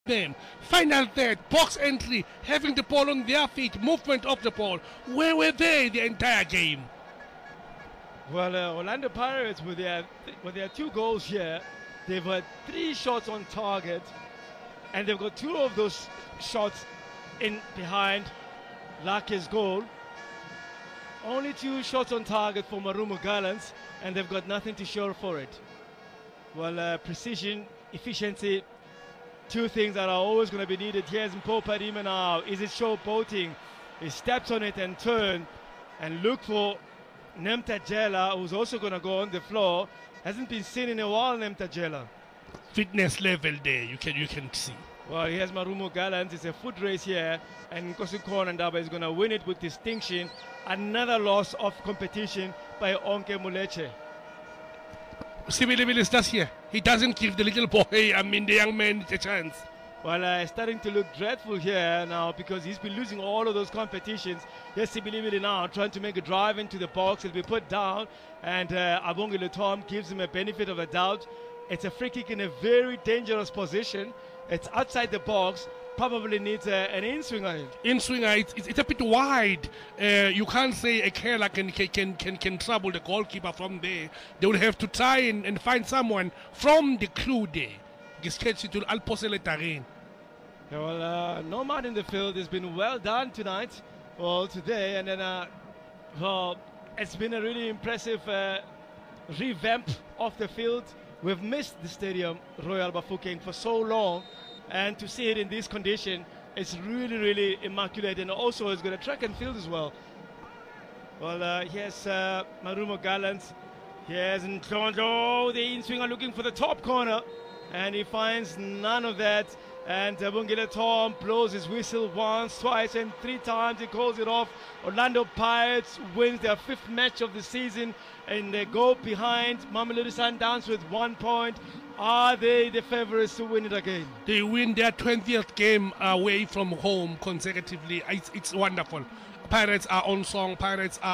them. Final third, box entry, having the ball on their feet, movement of the ball. Where were they the entire game? Well, Orlando Pirates, with their 2 goals here, they've had 3 shots on target, and they've got 2 of those shots in behind Lake's goal. Only 2 shots on target for Marumo Gallants, and they've got nothing to show for it. Well, precision, efficiency, 2 things that are always going to be needed. Here's Mpho Phadima now. Is it showboating? He steps on it and turn and look for Nemtajela, who's also going to go on the floor. Hasn't been seen in a while, Nemtajela. Fitness level there, you can see. Well, here's Marumo Gallants. It's a foot race here, and Nkosi Ndaba is going to win it with distinction. Another loss of competition by Onke Muleche. Sibilibili is here. He doesn't give the little boy, the young man, a chance. Well, it's starting to look dreadful here now because he's been losing all of those competitions. Yes, Sibilibili now trying to make a drive into the box. He'll be put down, and Abongi Letom gives him a benefit of the doubt. It's a free kick in a very dangerous position. It's outside the box. Probably needs an in-swinger. In-swinger, it's a bit wide. You can't say a Kerala can trouble the goalkeeper from there. They will have to try and find someone from the crew there. Well, no man in the field has been well done tonight, well, today, and then well, it's been a really impressive revamp of the field. We've missed the stadium, Royal Bafokeng, for so long. And to see it in this condition, it's really, really immaculate. And also, it's got a track and field as well. Well, here's Marumo Gallants. Here's Ntondo, the in-swinger, looking for the top corner. And he finds none of that. And Bungile Tom blows his whistle once, twice, and 3 times. He calls it off. Orlando Pirates wins their 5th match of the season. And they go behind Mamelodi Sundowns with 1 point. Are they the favorites to win it again? They win their 20th game away from home consecutively. It's wonderful. Pirates are on song. Pirates are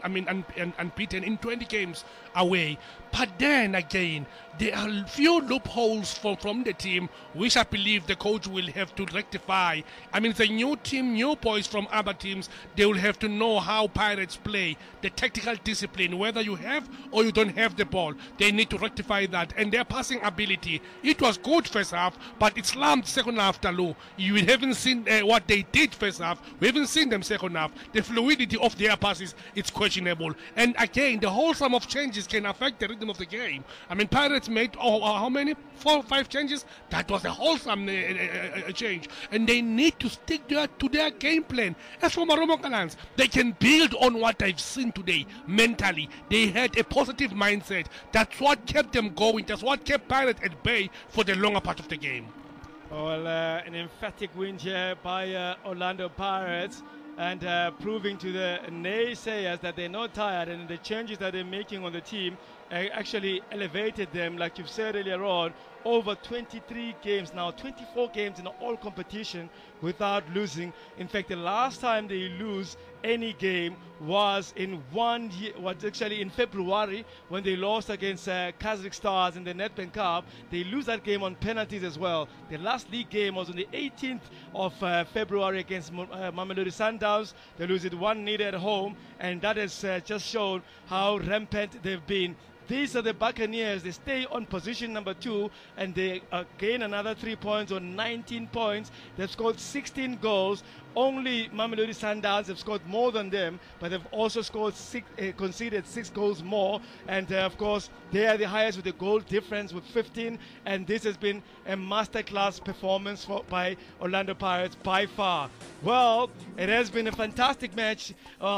unbeaten in 20 games away. But then again, there are a few loopholes from the team, which I believe the coach will have to rectify. It's a new team, new boys from other teams. They will have to know how Pirates play, the tactical discipline, whether you have or you don't have the ball. They need to rectify that. And their passing ability, it was good first half, but it slumped second half, Dalu. You haven't seen what they did first half. We haven't seen them second half. The fluidity of their passes, it's questionable. And again, the whole sum of changes can affect the rhythm of the game. Pirates made how many? 4 or 5 changes. That was a wholesome change, and they need to stick to their game plan. As for Marumo Gallants, they can build on what I've seen today. Mentally, they had a positive mindset. That's what kept them going. That's what kept Pirates at bay for the longer part of the game. Well, an emphatic win here by Orlando Pirates, and proving to the naysayers that they're not tired, and the changes that they're making on the team actually elevated them, like you've said earlier on, over 23 games now, 24 games in all competition without losing. In fact, the last time they lose any game was in 1 year, was actually in February when they lost against Kazakh Stars in the Nedbank Cup. They lose that game on penalties as well. The last league game was on the 18th of February against Mamelodi Sundowns. They lose it 1-0 at home, and that has just shown how rampant they've been. These are the Buccaneers. They stay on position number 2, and they gain another 3 points on 19 points. They've scored 16 goals. Only Mamelodi Sundowns have scored more than them, but they've also scored conceded 6 goals more. And of course, they are the highest with the goal difference with 15. And this has been a masterclass performance by Orlando Pirates by far. Well, it has been a fantastic match.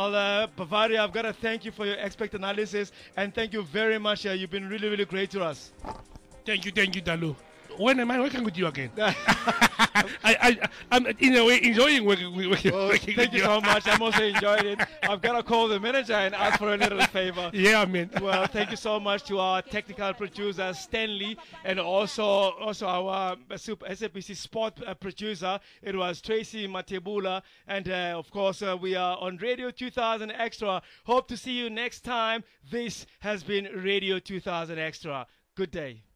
Bavaria, I've got to thank you for your expert analysis, and thank you very much. You've been really, really great to us. Thank you, Dalu. When am I working with you again? I'm in a way enjoying working with you. Thank you so much. I'm also enjoying it. I've got to call the manager and ask for a little favor. Yeah, man. Well, thank you so much to our technical producer, Stanley, and also our SABC sport producer. It was Tracy Matebula. And, of course, we are on Radio 2000 Extra. Hope to see you next time. This has been Radio 2000 Extra. Good day.